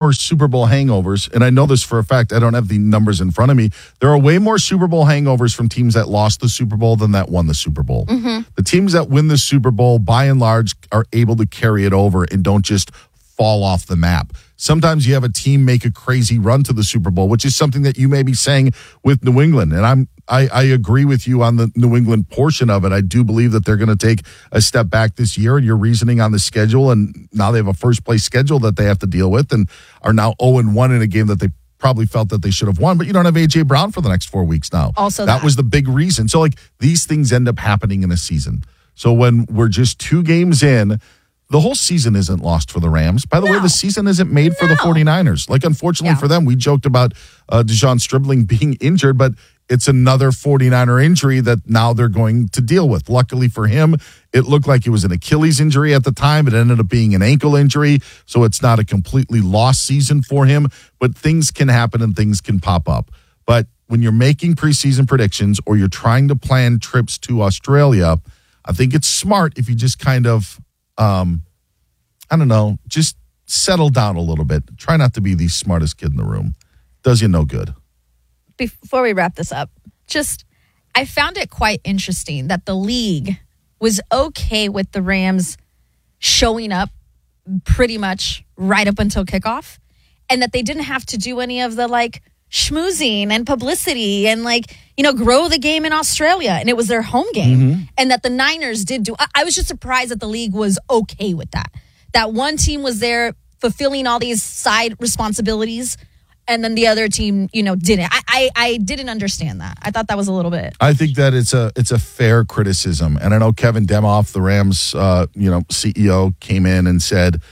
more Super Bowl hangovers, and I know this for a fact. I don't have the numbers in front of me. There are way more Super Bowl hangovers from teams that lost the Super Bowl than that won the Super Bowl. Mm-hmm. The teams that win the Super Bowl, by and large, are able to carry it over and don't just fall off the map. Sometimes you have a team make a crazy run to the Super Bowl, which is something that you may be saying with New England. And I agree with you on the New England portion of it. I do believe that they're going to take a step back this year, and your reasoning on the schedule, and now they have a first-place schedule that they have to deal with and are now 0-1 in a game that they probably felt that they should have won, but you don't have A.J. Brown for the next 4 weeks now. Also, that was the big reason. So, these things end up happening in a season. So when we're just 2 games in, the whole season isn't lost for the Rams. By the way, the season isn't made for the 49ers. Unfortunately for them, we joked about Dejon Stribling being injured, but it's another 49er injury that now they're going to deal with. Luckily for him, it looked like it was an Achilles injury at the time. It ended up being an ankle injury, so it's not a completely lost season for him, but things can happen and things can pop up. But when you're making preseason predictions or you're trying to plan trips to Australia, I think it's smart if you just kind of just settle down a little bit. Try not to be the smartest kid in the room. Does you no good. Before we wrap this up, I found it quite interesting that the league was okay with the Rams showing up pretty much right up until kickoff, and that they didn't have to do any of the schmoozing and publicity and grow the game in Australia, and it was their home game, and that the Niners did do. I was just surprised that the league was okay with that. That one team was there fulfilling all these side responsibilities, and then the other team, didn't. I didn't understand that. I thought that was a little bit. I think that it's a fair criticism, and I know Kevin Demoff, the Rams, CEO, came in and said,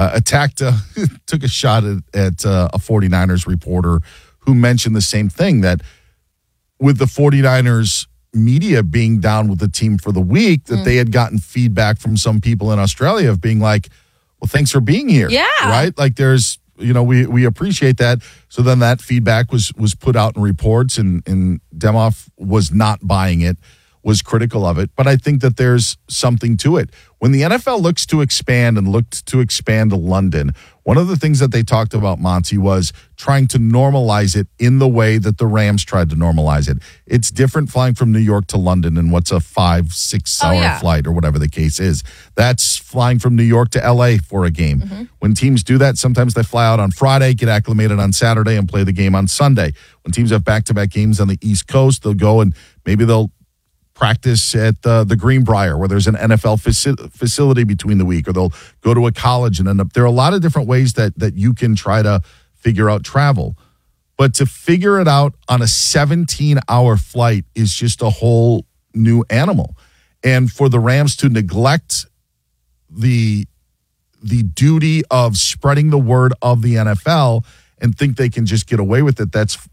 took a shot at a 49ers reporter who mentioned the same thing, that with the 49ers media being down with the team for the week, that they had gotten feedback from some people in Australia of being like, well, thanks for being here. Yeah. Right? There's, we appreciate that. So then that feedback was put out in reports, and Demoff was not buying it, was critical of it. But I think that there's something to it. When the NFL looks to expand and looked to expand to London, one of the things that they talked about, Monty, was trying to normalize it in the way that the Rams tried to normalize it. It's different flying from New York to London in what's a 5-6 hour flight or whatever the case is. That's flying from New York to LA for a game. When teams do that, sometimes they fly out on Friday, get acclimated on Saturday, and play the game on Sunday. When teams have back-to-back games on the East Coast, they'll go and maybe they'll practice at the Greenbrier, where there's an NFL facility between the week, or they'll go to a college and end up. There are a lot of different ways that you can try to figure out travel. But to figure it out on a 17-hour flight is just a whole new animal. And for the Rams to neglect the duty of spreading the word of the NFL and think they can just get away with it,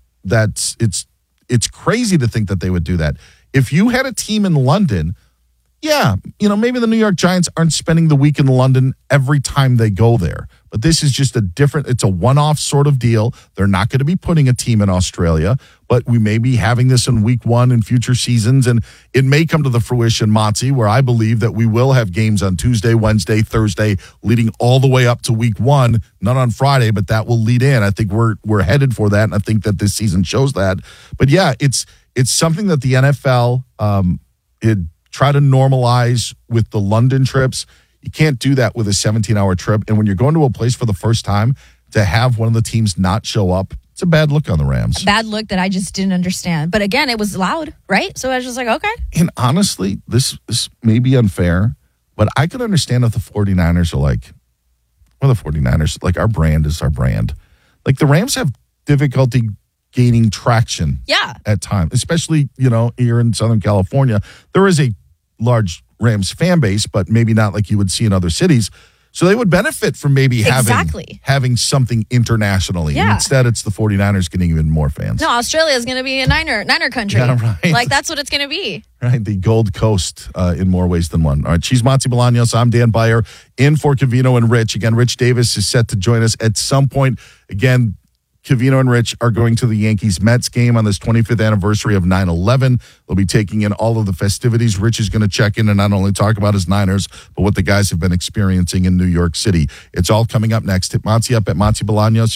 it's crazy to think that they would do that. If you had a team in London, maybe the New York Giants aren't spending the week in London every time they go there. But this is just it's a one-off sort of deal. They're not going to be putting a team in Australia, but we may be having this in week 1 in future seasons. And it may come to the fruition, Monty, where I believe that we will have games on Tuesday, Wednesday, Thursday, leading all the way up to week 1, not on Friday, but that will lead in. I think we're headed for that, and I think that this season shows that. But it's something that the NFL try to normalize with the London trips. You can't do that with a 17-hour trip. And when you're going to a place for the first time, to have one of the teams not show up, it's a bad look on the Rams. A bad look that I just didn't understand. But again, it was loud, right? So I was just like, okay. And honestly, this may be unfair, but I could understand if the 49ers are the 49ers, our brand is our brand. The Rams have difficulty gaining traction at times, especially, here in Southern California. There is a large Rams fan base, but maybe not like you would see in other cities. So they would benefit from maybe having something internationally. Yeah. And instead, it's the 49ers getting even more fans. No, Australia is going to be a Niner country. Yeah, right. That's what it's going to be. Right, the Gold Coast in more ways than one. All right, she's Monty Bolaños. I'm Dan Beyer, in for Covino and Rich. Again, Rich Davis is set to join us at some point. Again, Covino and Rich are going to the Yankees-Mets game on this 25th anniversary of 9/11. They'll be taking in all of the festivities. Rich is going to check in and not only talk about his Niners, but what the guys have been experiencing in New York City. It's all coming up next. Hit Monty up at Monty Bolaños.